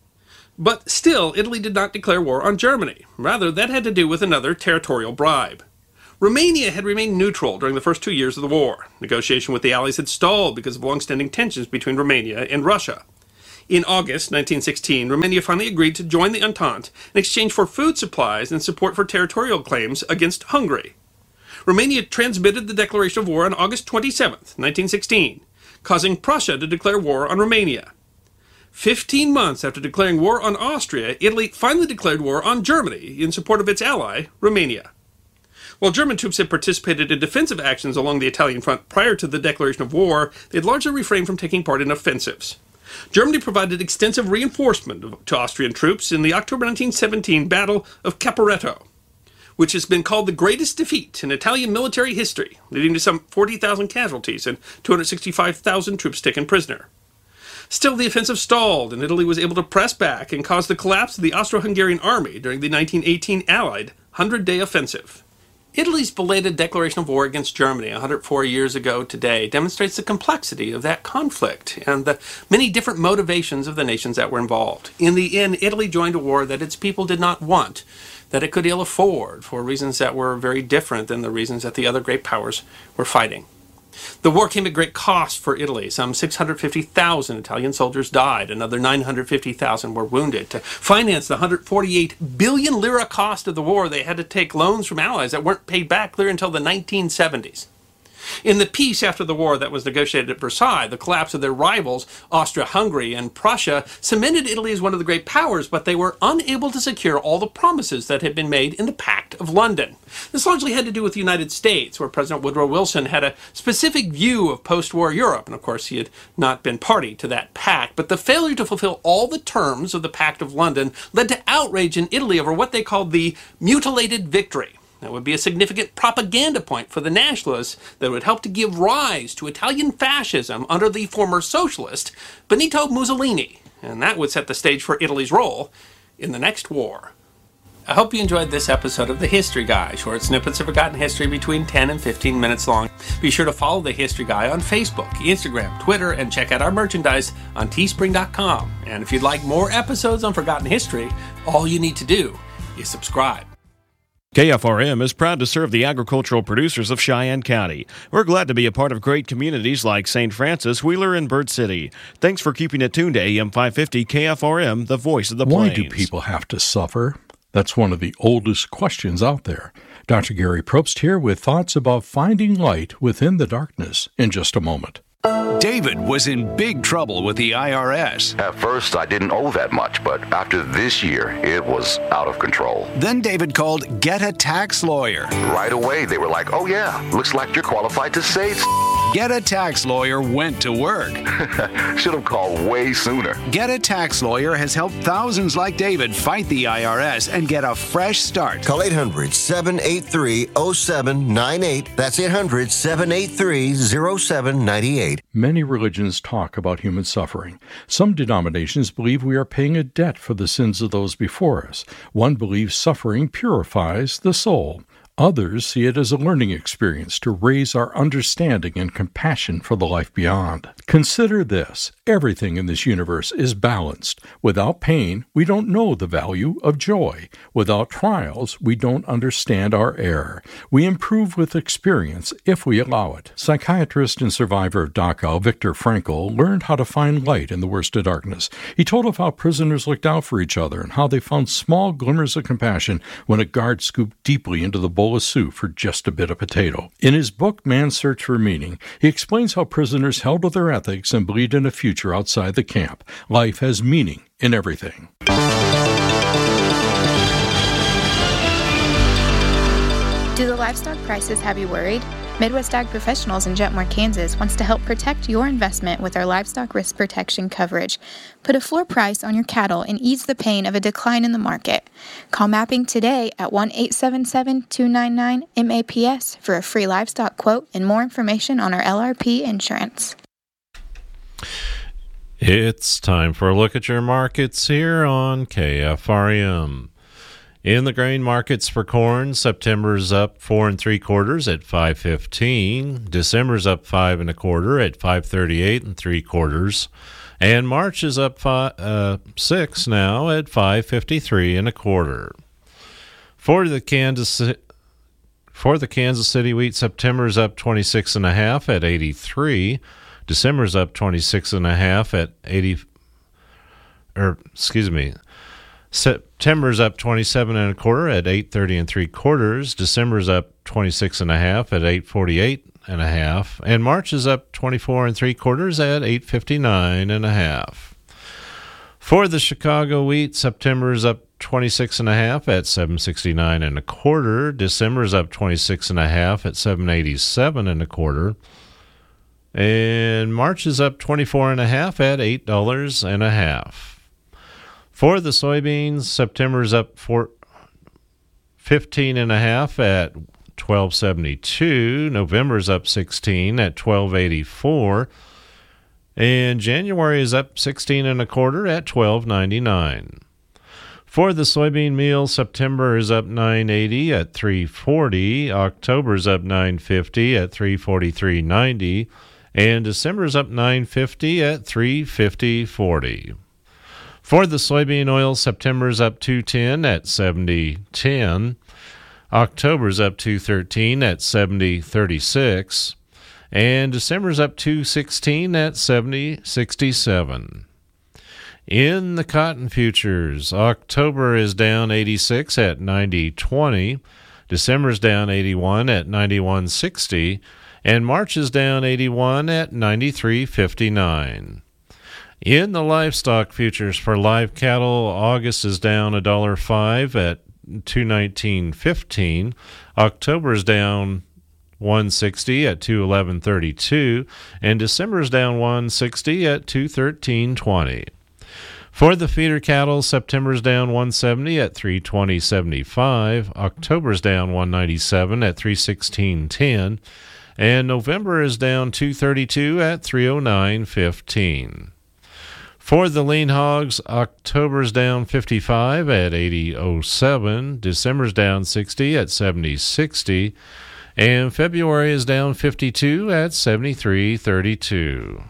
But still, Italy did not declare war on Germany. Rather, that had to do with another territorial bribe. Romania had remained neutral during the first two years of the war. Negotiation with the Allies had stalled because of long-standing tensions between Romania and Russia. In August nineteen sixteen, Romania finally agreed to join the Entente in exchange for food supplies and support for territorial claims against Hungary. Romania transmitted the declaration of war on August twenty-seventh, nineteen sixteen, causing Prussia to declare war on Romania. Fifteen months after declaring war on Austria, Italy finally declared war on Germany in support of its ally, Romania. While German troops had participated in defensive actions along the Italian front prior to the declaration of war, they had largely refrained from taking part in offensives. Germany provided extensive reinforcement to Austrian troops in the October nineteen seventeen Battle of Caporetto, which has been called the greatest defeat in Italian military history, leading to some forty thousand casualties and two hundred sixty-five thousand troops taken prisoner. Still, the offensive stalled, and Italy was able to press back and cause the collapse of the Austro-Hungarian army during the nineteen eighteen Allied Hundred-Day Offensive. Italy's belated declaration of war against Germany one hundred four years ago today demonstrates the complexity of that conflict and the many different motivations of the nations that were involved. In the end, Italy joined a war that its people did not want, that it could ill afford, for reasons that were very different than the reasons that the other great powers were fighting. The war came at great cost for Italy. Some six hundred fifty thousand Italian soldiers died. Another nine hundred fifty thousand were wounded. To finance the one hundred forty-eight billion lira cost of the war, they had to take loans from allies that weren't paid back clear until the nineteen seventies. In the peace after the war that was negotiated at Versailles, the collapse of their rivals, Austria-Hungary and Prussia, cemented Italy as one of the great powers, but they were unable to secure all the promises that had been made in the Pact of London. This largely had to do with the United States, where President Woodrow Wilson had a specific view of post-war Europe, and of course he had not been party to that pact. But the failure to fulfill all the terms of the Pact of London led to outrage in Italy over what they called the mutilated victory. That would be a significant propaganda point for the nationalists that would help to give rise to Italian fascism under the former socialist Benito Mussolini, and that would set the stage for Italy's role in the next war. I hope you enjoyed this episode of The History Guy, short snippets of forgotten history between ten and fifteen minutes long. Be sure to follow The History Guy on Facebook, Instagram, Twitter, and check out our merchandise on teespring dot com. And if you'd like more episodes on forgotten history, all you need to do is subscribe. K F R M is proud to serve the agricultural producers of Cheyenne County. We're glad to be a part of great communities like Saint Francis, Wheeler, and Bird City. Thanks for keeping it tuned to A M five fifty K F R M, the voice of the Why plains. do people have to suffer? That's one of the oldest questions out there. Doctor Gary Probst here with thoughts about finding light within the darkness in just a moment. David was in big trouble with the I R S. At first, I didn't owe that much, but after this year, it was out of control. Then David called Get a Tax Lawyer. Right away, they were like, oh yeah, looks like you're qualified to save. Get a Tax Lawyer went to work. Should have called way sooner. Get a Tax Lawyer has helped thousands like David fight the I R S and get a fresh start. Call eight hundred, seven eight three, oh seven nine eight. That's eight hundred, seven eight three, oh seven nine eight. Many religions talk about human suffering. Some denominations believe we are paying a debt for the sins of those before us. One believes suffering purifies the soul. Others see it as a learning experience to raise our understanding and compassion for the life beyond. Consider this. Everything in this universe is balanced. Without pain, we don't know the value of joy. Without trials, we don't understand our error. We improve with experience if we allow it. Psychiatrist and survivor of Dachau, Viktor Frankl, learned how to find light in the worst of darkness. He told of how prisoners looked out for each other and how they found small glimmers of compassion when a guard scooped deeply into the bowl of soup for just a bit of potato. In his book, Man's Search for Meaning, he explains how prisoners held to their ethics and believed in a future outside the camp. Life has meaning in everything. Do the livestock prices have you worried? Midwest Ag Professionals in Jetmore, Kansas wants to help protect your investment with our livestock risk protection coverage. Put a floor price on your cattle and ease the pain of a decline in the market. Call Mapping today at one eight seven seven, two nine nine, M A P S for a free livestock quote and more information on our L R P insurance. It's time for a look at your markets here on K F R M. In the grain markets for corn, September's up four and three quarters at five fifteen. December's up five and a quarter at five thirty-eight and three quarters. And March is up five, uh, six now at five fifty-three and a quarter. For the Kansas for the Kansas City wheat, September's up twenty-six and a half at eighty-three. December's up twenty-six and a half at eighty. Or excuse me. September's up twenty-seven and a quarter at eight thirty and three quarters. December's up twenty-six and a half at eight forty-eight and a half, and March is up twenty-four and three quarters at eight fifty-nine and a half. For the Chicago wheat, September's up twenty-six and a half at seven sixty-nine and a quarter. December's up twenty-six and a half at seven eighty-seven and a quarter, and March is up twenty-four and a half at eight dollars and a half. For the soybeans, September's up for fifteen and a half at twelve seventy-two. November's up sixteen at twelve eighty-four, and January is up sixteen and a quarter at twelve ninety-nine. For the soybean meal, September is up nine eighty at three forty. October's up nine fifty at three forty-three ninety, and December's up nine fifty at three fifty forty. For the soybean oil, September's up two ten at seventy ten. October's up two thirteen at seventy thirty-six. And December's up two sixteen at seventy sixty-seven. In the cotton futures, October is down eighty-six at ninety twenty. December's down eighty-one at ninety-one sixty. And March is down eighty-one at ninety-three fifty-nine. In the livestock futures for live cattle, August is down one dollar and five cents at two nineteen fifteen. October is down one sixty at two eleven thirty-two, and December is down one sixty at two thirteen twenty. For the feeder cattle, September is down one seventy at three twenty seventy-five. October is down one ninety-seven at three sixteen ten, and November is down two thirty-two at three oh nine fifteen. For the lean hogs, October's down fifty-five at eighty oh seven, December's down sixty at seventy sixty, and February is down fifty-two at seventy-three thirty-two.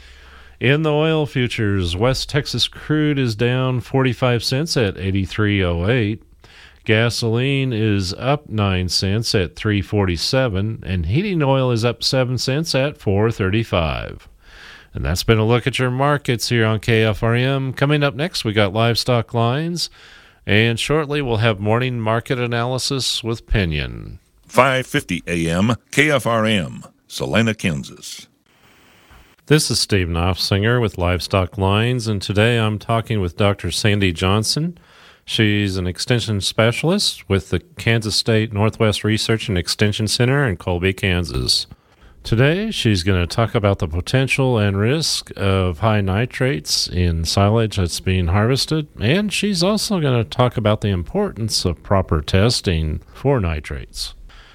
In the oil futures, West Texas crude is down forty-five cents at eighty-three oh eight, gasoline is up nine cents at three forty-seven, and heating oil is up seven cents at four thirty-five. And that's been a look at your markets here on K F R M. Coming up next, we got livestock lines, and shortly we'll have morning market analysis with Pinion. five fifty A M K F R M, Salina, Kansas. This is Steve Knopfsinger with Livestock Lines, and today I'm talking with Doctor Sandy Johnson. She's an extension specialist with the Kansas State Northwest Research and Extension Center in Colby, Kansas. Today, she's going to talk about the potential and risk of high nitrates in silage that's being harvested, and she's also going to talk about the importance of proper testing for nitrates.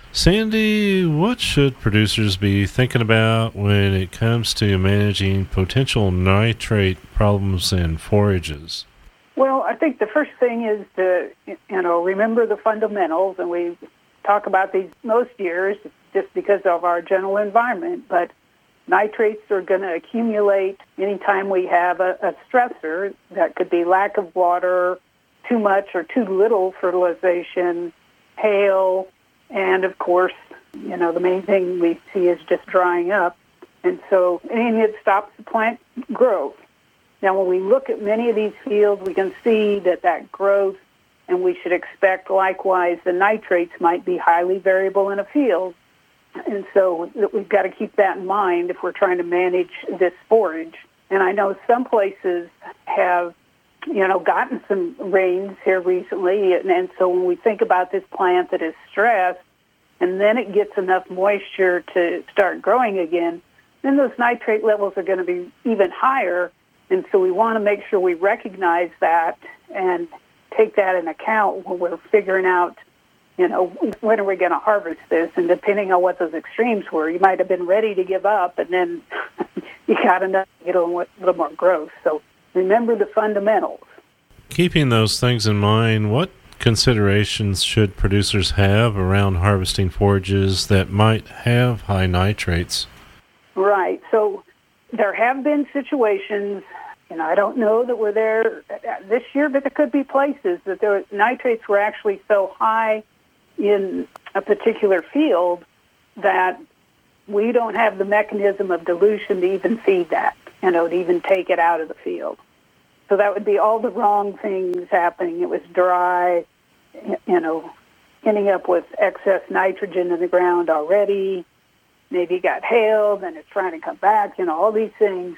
Sandy, what should producers be thinking about when it comes to managing potential nitrate problems in forages? Well, I think the first thing is to, you know, remember the fundamentals, and we talk about these most years just because of our general environment, but nitrates are going to accumulate anytime we have a, a stressor. That could be lack of water, too much or too little fertilization, hail, and of course, you know, the main thing we see is just drying up. And so anything that stops the plant growth. Now, when we look at many of these fields, we can see that that growth, and we should expect likewise the nitrates might be highly variable in a field. And so we've got to keep that in mind if we're trying to manage this forage. And I know some places have, you know, gotten some rains here recently. And, and so when we think about this plant that is stressed, and then it gets enough moisture to start growing again, then those nitrate levels are going to be even higher. And so we want to make sure we recognize that and take that in account when we're figuring out, you know, when are we going to harvest this? And depending on what those extremes were, you might have been ready to give up, and then you got enough to get a little, little more growth. So remember the fundamentals. Keeping those things in mind, what considerations should producers have around harvesting forages that might have high nitrates? Right. So there have been situations, and I don't know that we're there this year, but there could be places that the nitrates were actually so high in a particular field that we don't have the mechanism of dilution to even feed that, you know, to even take it out of the field. So that would be all the wrong things happening. It was dry, you know, ending up with excess nitrogen in the ground already. Maybe it got hail, then it's trying to come back, you know, all these things.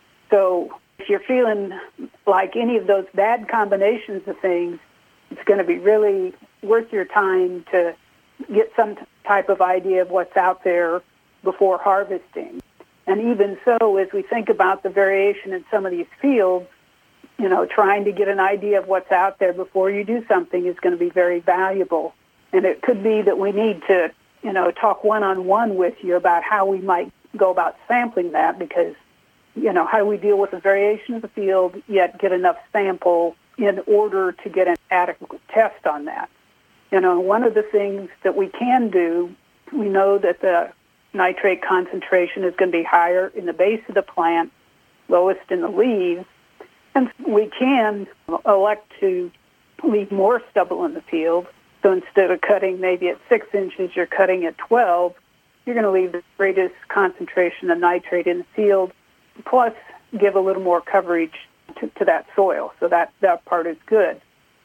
So if you're feeling like any of those bad combinations of things, it's going to be really worth your time to get some type of idea of what's out there before harvesting. And even so, as we think about the variation in some of these fields, you know, trying to get an idea of what's out there before you do something is going to be very valuable. And it could be that we need to, you know, talk one-on-one with you about how we might go about sampling that, because, you know, how do we deal with the variation of the field, yet get enough sample in order to get an adequate test on that. You know, one of the things that we can do, we know that the nitrate concentration is going to be higher in the base of the plant, lowest in the leaves, and we can elect to leave more stubble in the field. So instead of cutting maybe at six inches, you're cutting at twelve. You're going to leave the greatest concentration of nitrate in the field, plus give a little more coverage to, to that soil. So that, that part is good.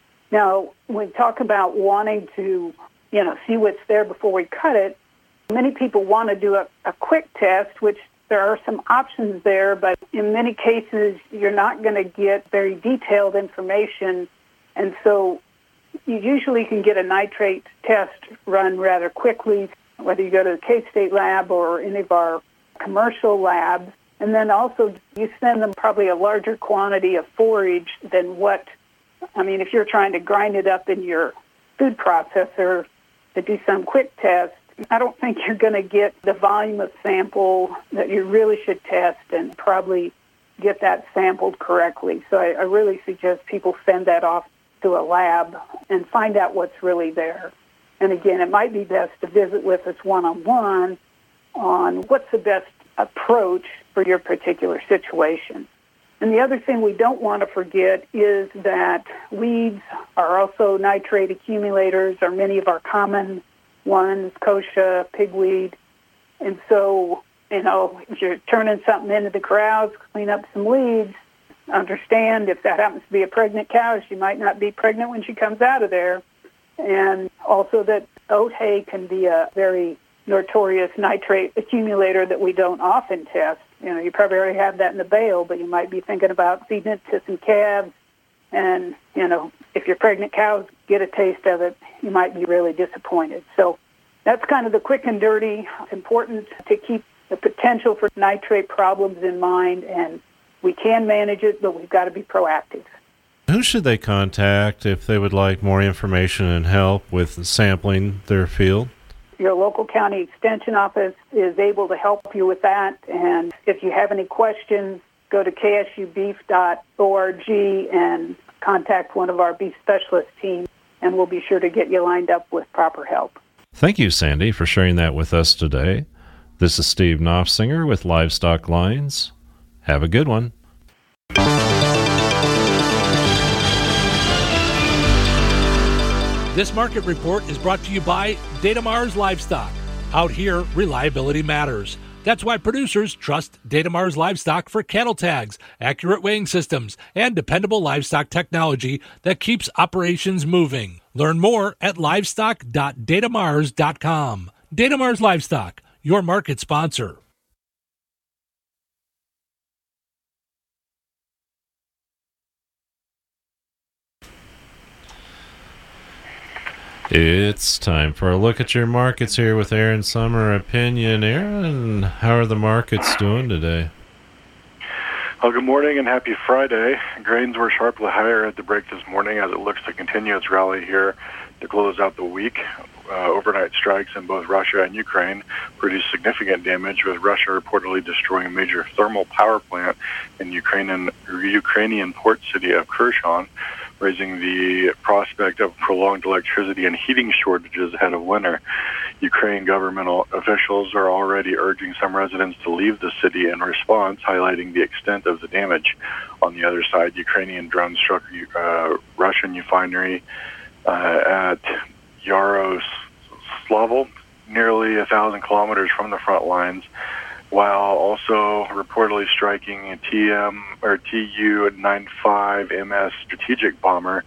Now, when we talk about wanting to, you know, see what's there before we cut it, many people want to do a, a quick test, which there are some options there, but in many cases, you're not going to get very detailed information. And so you usually can get a nitrate test run rather quickly, whether you go to the K-State lab or any of our commercial labs. And then also you send them probably a larger quantity of forage than what, I mean, if you're trying to grind it up in your food processor to do some quick test, I don't think you're going to get the volume of sample that you really should test and probably get that sampled correctly. So I, I really suggest people send that off to a lab and find out what's really there. And again, it might be best to visit with us one-on-one on what's the best approach for your particular situation. And the other thing we don't want to forget is that weeds are also nitrate accumulators, are many of our common ones, kochia, pigweed. And so, you know, if you're turning something into the corrals, clean up some weeds, understand if that happens to be a pregnant cow, she might not be pregnant when she comes out of there. And also that oat hay can be a very notorious nitrate accumulator that we don't often test. You know, you probably already have that in the bale, but you might be thinking about feeding it to some calves. And, you know, if your pregnant cows get a taste of it, you might be really disappointed. So that's kind of the quick and dirty. It's important to keep the potential for nitrate problems in mind, and we can manage it, but we've got to be proactive. Who should they contact if they would like more information and help with sampling their field? Your local county extension office is able to help you with that. And if you have any questions, go to k s u beef dot org and contact one of our beef specialist team, and we'll be sure to get you lined up with proper help. Thank you, Sandy, for sharing that with us today. This is Steve Knopfsinger with Livestock Lines. Have a good one. This market report is brought to you by Datamars Livestock. Out here, reliability matters. That's why producers trust Datamars Livestock for cattle tags, accurate weighing systems, and dependable livestock technology that keeps operations moving. Learn more at livestock dot datamars dot com. Datamars Livestock, your market sponsor. It's time for a look at your markets here with Aaron Summer Opinion. Aaron, how are the markets doing today? Well, good morning and happy Friday. Grains were sharply higher at the break this morning as it looks to continue its rally here to close out the week. Uh, overnight strikes in both Russia and Ukraine produced significant damage, with Russia reportedly destroying a major thermal power plant in Ukrainian Ukrainian port city of Kherson, raising the prospect of prolonged electricity and heating shortages ahead of winter. Ukraine governmental officials are already urging some residents to leave the city in response, highlighting the extent of the damage. On the other side, Ukrainian drones struck a uh, Russian refinery uh, at Yaroslavl, nearly a thousand kilometers from the front lines, while also reportedly striking a T M or T U ninety-five M S strategic bomber